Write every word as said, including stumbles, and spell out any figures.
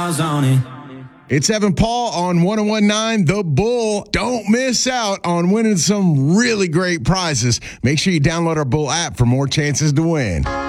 miles on it. It's Evan Paul on one oh one point nine The Bull. Don't miss out on winning some really great prizes. Make sure you download our Bull app for more chances to win.